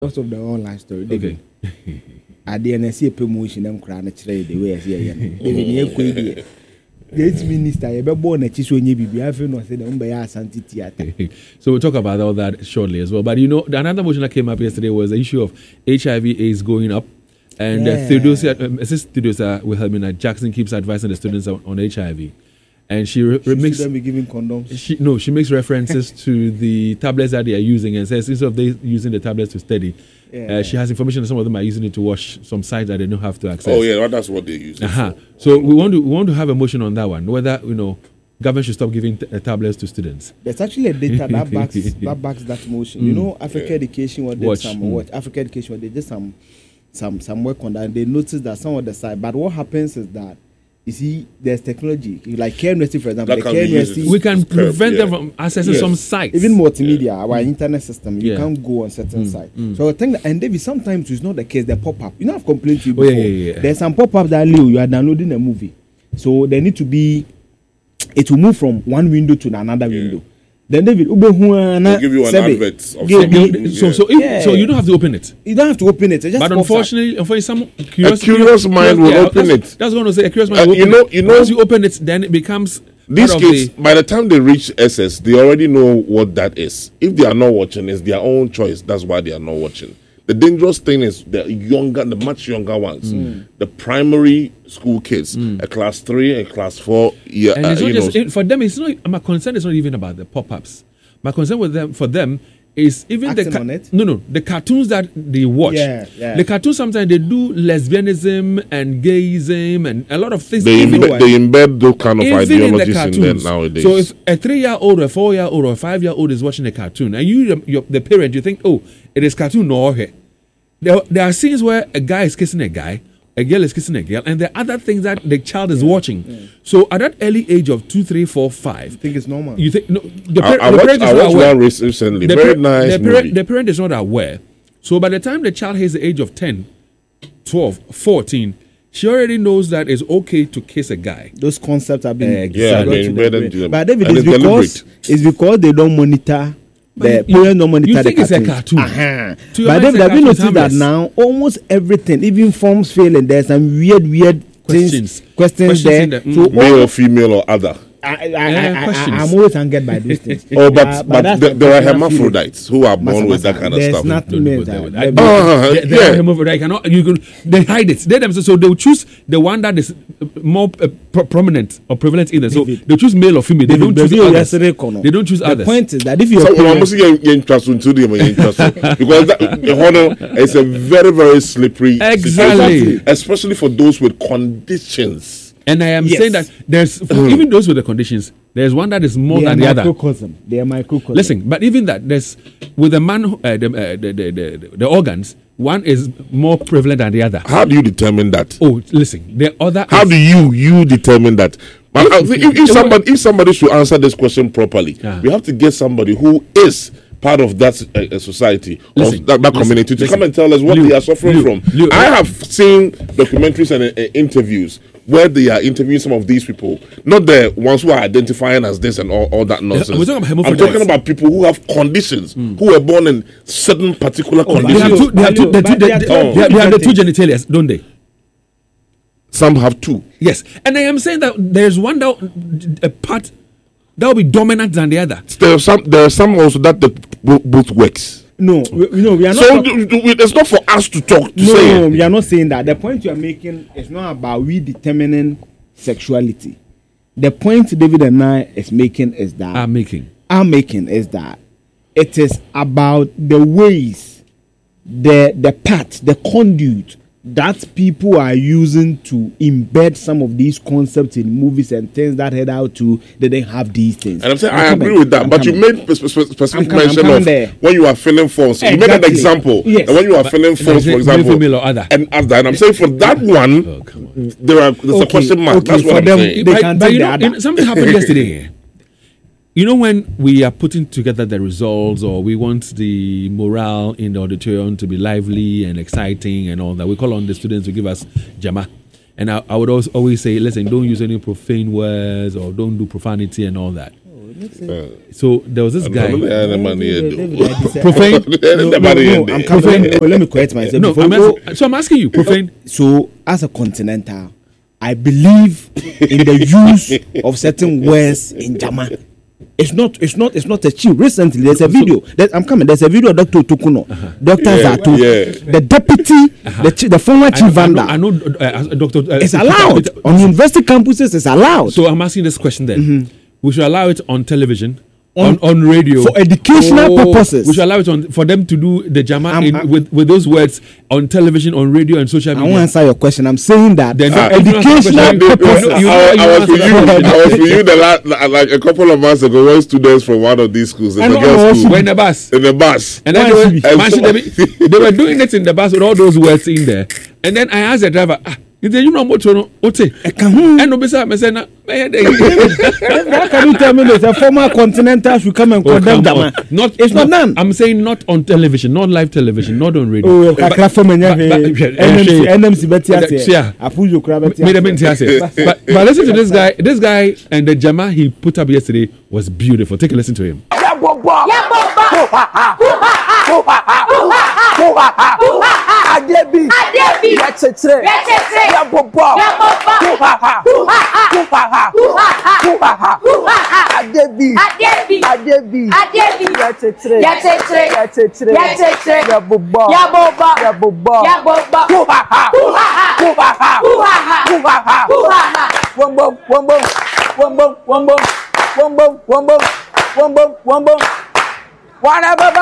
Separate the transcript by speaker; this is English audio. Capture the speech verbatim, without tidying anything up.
Speaker 1: Because of the online story.
Speaker 2: Okay.
Speaker 1: At the N S A promotion, I'm crying the way I see it. The minister, you be born a chiso nye bibi. I feel no say the umbe ya santi theater.
Speaker 2: So we'll talk about all that shortly as well. But you know, another motion that came up yesterday was the issue of H I V/AIDS going up, and yeah. uh, Theodosia, um, Assistant Theodosia Wilhelmina Jackson keeps advising the students on, on H I V. And she, re-
Speaker 1: she
Speaker 2: makes
Speaker 1: be giving condoms.
Speaker 2: She, no, she makes references to the tablets that they are using and says instead of they using the tablets to study, yeah. uh, she has information that some of them are using it to watch some sites that they don't have to access.
Speaker 3: Oh yeah, well, that's what they use.
Speaker 2: Uh-huh. So we want to we want to have a motion on that one. Whether you know government should stop giving t- uh, tablets to students.
Speaker 1: There's actually a data that backs that backs that motion. Mm. You know, Africa yeah. Education what did watch. some mm. what Africa Education what they did some some some work on that. And they noticed that some of the side, but what happens is that. You see, there's technology like Care University, for example. The Care University,
Speaker 2: we can prevent yeah. them from accessing yes. some sites.
Speaker 1: Even multimedia, yeah. our mm. internet system, you
Speaker 2: yeah.
Speaker 1: can't go on certain mm. sites. Mm.
Speaker 2: Mm.
Speaker 1: So I think, that, and David, sometimes it's not the case. They pop up. You know, I've complained to you
Speaker 2: before.
Speaker 1: Oh, yeah, yeah, yeah. There's some pop up that you are downloading a movie, so they need to be. It will move from one window to another yeah. window. Then David,
Speaker 3: They'll give you an advert. Of
Speaker 2: give, give, so, so, if, yeah. so you don't have to open it.
Speaker 1: You don't have to open it. it just
Speaker 2: but unfortunately, unfortunately, some
Speaker 3: curious, a curious mind will yeah, open
Speaker 2: that's,
Speaker 3: it.
Speaker 2: That's what I was going to say. A curious mind
Speaker 3: uh,
Speaker 2: will
Speaker 3: you
Speaker 2: open
Speaker 3: know,
Speaker 2: it.
Speaker 3: You know,
Speaker 2: once you open it, then it becomes.
Speaker 3: These kids,
Speaker 2: the,
Speaker 3: by the time they reach S S, they already know what that is. If they are not watching, it's their own choice. That's why they are not watching. The dangerous thing is the younger, the much younger ones, mm. the primary school kids, mm. a class three and class four. Yeah,
Speaker 2: and it's
Speaker 3: uh,
Speaker 2: not just,
Speaker 3: know,
Speaker 2: it, for them, it's not. My concern is not even about the pop-ups. My concern with them, for them, is even
Speaker 1: Acting
Speaker 2: the ca-
Speaker 1: on it?
Speaker 2: no, no, the cartoons that they watch.
Speaker 1: Yeah, yeah.
Speaker 2: The cartoons sometimes they do lesbianism and gayism and a lot of things.
Speaker 3: They, imbe- they embed those kind of
Speaker 2: even
Speaker 3: ideologies
Speaker 2: in, the
Speaker 3: in them nowadays.
Speaker 2: So if a three-year-old, or a four-year-old, or a five-year-old is watching a cartoon, and you, you're the parent, you think, oh, it is cartoon, no, okay. There, there are scenes where a guy is kissing a guy, a girl is kissing a girl, and there are other things that the child is yeah, watching. Yeah. So at that early age of two, three, four, five,
Speaker 1: you think it's normal.
Speaker 2: You think no? The, par-
Speaker 3: I, I
Speaker 2: the
Speaker 3: watched,
Speaker 2: parent is
Speaker 3: I
Speaker 2: not
Speaker 3: watched
Speaker 2: aware.
Speaker 3: one recently.
Speaker 2: The
Speaker 3: Very
Speaker 2: par-
Speaker 3: nice
Speaker 2: the
Speaker 3: movie.
Speaker 2: parent, the parent is not aware. So by the time the child hits the age of ten, twelve, fourteen, she already knows that it's okay to kiss a guy.
Speaker 1: Those concepts have been
Speaker 2: exactly.
Speaker 3: yeah, they embedded them.
Speaker 1: But David, it's because it's because they don't monitor. The parents don't monitor
Speaker 2: you think
Speaker 1: the
Speaker 2: it's a cartoon.
Speaker 1: Uh-huh. But then have you noticed that now almost everything, even forms failing, there's some weird, weird
Speaker 2: questions,
Speaker 1: things, questions, questions there.
Speaker 2: The, mm.
Speaker 3: So male or female or other.
Speaker 1: I, I, yeah, I, I, I'm always angered by these things.
Speaker 3: Oh, but uh, but, but th- there are hermaphrodites who are born with that kind of
Speaker 1: there's
Speaker 3: stuff.
Speaker 1: Nothing
Speaker 2: no,
Speaker 1: no,
Speaker 2: no,
Speaker 3: oh,
Speaker 2: they, they
Speaker 3: yeah.
Speaker 2: are hermaphrodite. Cannot you can they hide it. They themselves, so they will choose the one that is more uh, pro- prominent or prevalent in them. So they choose male or female. They
Speaker 1: David,
Speaker 2: don't choose others.
Speaker 1: They
Speaker 2: don't choose
Speaker 1: the
Speaker 2: others.
Speaker 1: The point is that if you
Speaker 3: so we must get interested into them because that, the honor is a very very slippery
Speaker 2: exactly,
Speaker 3: situation, especially for those with conditions.
Speaker 2: And I am
Speaker 1: yes.
Speaker 2: saying that there's even those with the conditions. There's one that is more
Speaker 1: they
Speaker 2: than the other.
Speaker 1: Microcosm. They are microcosm.
Speaker 2: Listen, but even that, there's with the man, uh, the, uh, the, the, the the organs. One is more prevalent than the other.
Speaker 3: How do you determine that?
Speaker 2: Oh, listen, the other.
Speaker 3: How
Speaker 2: is,
Speaker 3: do you you determine that? But if, if, if somebody if somebody should answer this question properly,
Speaker 2: yeah.
Speaker 3: we have to get somebody who is part of that uh, society,
Speaker 2: listen,
Speaker 3: of that, that
Speaker 2: listen,
Speaker 3: community, to
Speaker 2: listen.
Speaker 3: come and tell us what
Speaker 2: Lou,
Speaker 3: they are suffering
Speaker 2: Lou,
Speaker 3: from.
Speaker 2: Lou,
Speaker 3: I have seen documentaries and uh, interviews where they are interviewing some of these people, not the ones who are identifying as this and all, all that nonsense.
Speaker 2: We're talking about
Speaker 3: I'm talking about people who have conditions, mm. who were born in certain particular
Speaker 2: oh,
Speaker 3: conditions.
Speaker 2: They have two, they have two, they, two, they, they, oh. they, they have the two genitalia, don't they?
Speaker 3: Some have two.
Speaker 2: Yes, and I am saying that there's one that a part that will be dominant than the other.
Speaker 3: There are some. There are some also that the both works.
Speaker 1: No, we, no, we are not.
Speaker 3: So do, do, it's not for us to talk. To
Speaker 1: no,
Speaker 3: say
Speaker 1: no, we are not saying that. The point you are making is not about we determining sexuality. The point David and I is making is that
Speaker 2: I'm making.
Speaker 1: I'm making is that it is about the ways, the the path, the conduit that people are using to embed some of these concepts in movies and things that head out to they didn't have these things.
Speaker 3: And I'm saying
Speaker 1: I'm
Speaker 3: I
Speaker 1: coming.
Speaker 3: agree with that,
Speaker 1: I'm
Speaker 3: but
Speaker 1: coming.
Speaker 3: you made spe- spe- specific
Speaker 1: coming,
Speaker 3: mention of
Speaker 1: there.
Speaker 3: when you are filling forms.
Speaker 1: Exactly.
Speaker 3: You made an example.
Speaker 1: Yes.
Speaker 3: And when you are
Speaker 2: But
Speaker 3: filling forms, for example,
Speaker 2: female or other.
Speaker 3: and other, and I'm saying for that one,
Speaker 2: Oh, come on.
Speaker 3: there are there's
Speaker 1: Okay,
Speaker 3: a question mark.
Speaker 1: okay,
Speaker 3: That's
Speaker 1: for
Speaker 3: what I'm
Speaker 1: them,
Speaker 3: saying.
Speaker 1: they
Speaker 2: but,
Speaker 1: can
Speaker 2: but
Speaker 1: take
Speaker 2: you
Speaker 1: the
Speaker 2: know,
Speaker 1: other.
Speaker 2: in- something happened yesterday. You know, when we are putting together the results, or we want the morale in the auditorium to be lively and exciting and all that, we call on the students to give us jama. And I, I would always, always say, listen, don't use any profane words or don't do profanity and all that.
Speaker 1: Oh,
Speaker 2: So there was this guy.
Speaker 1: Profane. No, no, no, I'm coming. No, let me correct myself.
Speaker 2: No, I'm asking, so I'm asking you, profane.
Speaker 1: So as a continental, I believe in the use of certain words in Jama. It's not. It's not. It's not a chill. Recently, there's a video. That, I'm coming. There's a video of Doctor Tukuno, uh-huh. Doctor
Speaker 3: yeah,
Speaker 1: Zato,
Speaker 3: yeah.
Speaker 1: the deputy, uh-huh. the, the former chief Vanda.
Speaker 2: I know. I know uh, Doctor Uh,
Speaker 1: it's allowed on university campuses. It's allowed.
Speaker 2: So I'm asking this question then. Mm-hmm. We should allow it on television.
Speaker 1: On,
Speaker 2: on, on radio
Speaker 1: for educational
Speaker 2: oh,
Speaker 1: purposes.
Speaker 2: We should allow it on for them to do the Jama
Speaker 1: I'm,
Speaker 2: in,
Speaker 1: I'm,
Speaker 2: with, with those words on television, on radio, and social media.
Speaker 1: I won't answer your question. I'm saying that
Speaker 2: then
Speaker 1: for educational purposes.
Speaker 3: I, I, I was with you. I was with you the last, like a couple of months ago when students from one of these schools, the girls' school,
Speaker 2: were in the bus,
Speaker 3: in the bus,
Speaker 2: and then they were, man, they, they were doing it in the bus with all those words in there. And then I asked the driver, ah, you know what you what and no besa me say na
Speaker 1: how can you tell me that a former continental should come and condemn
Speaker 2: oh,
Speaker 1: them?
Speaker 2: Not
Speaker 1: it's not done.
Speaker 2: I'm saying not on television, not live television, not on radio.
Speaker 1: Oh, kakra from N M C Betia. I pull your crab.
Speaker 2: But but listen to this guy. This guy and the Jama he put up yesterday was beautiful. Take a listen to him.
Speaker 4: Adebi, Adebi, Retetre, Retetre, Yaboba, Yaboba, Adebi, Adebi, Adebi, Adebi, Retetre, Retetre, Retetre, Retetre, Yaboba, Yaboba, Yaboba, Yaboba, Wombo, Wombo, Wombo, Wombo, Wombo, Wombo, Wombo, Wombo, Whatever.